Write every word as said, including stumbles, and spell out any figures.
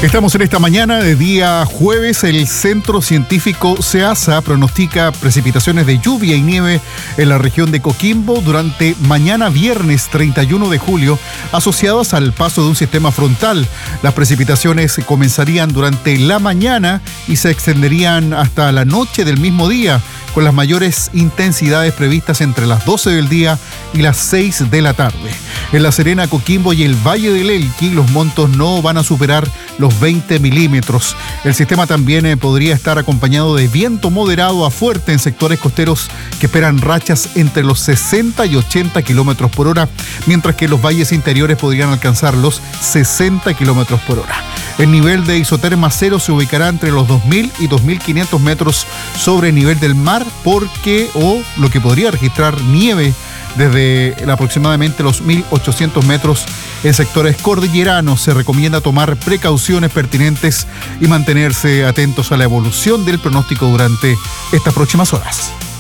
Estamos en esta mañana de día jueves. El Centro Científico SEASA pronostica precipitaciones de lluvia y nieve en la región de Coquimbo durante mañana viernes treinta y uno de julio, asociadas al paso de un sistema frontal. Las precipitaciones comenzarían durante la mañana y se extenderían hasta la noche del mismo día, con las mayores intensidades previstas entre las doce del día y las seis de la tarde. En La Serena, Coquimbo y el Valle del Elqui, los montos no van a superar los veinte milímetros. El sistema también eh, podría estar acompañado de viento moderado a fuerte en sectores costeros que esperan rachas entre los sesenta y ochenta kilómetros por hora, mientras que los valles interiores podrían alcanzar los sesenta kilómetros por hora. El nivel de isoterma cero se ubicará entre los dos mil y dos mil quinientos metros sobre el nivel del mar, porque o lo que podría registrar nieve desde aproximadamente los mil ochocientos metros en sectores cordilleranos. Se recomienda tomar precauciones pertinentes y mantenerse atentos a la evolución del pronóstico durante estas próximas horas.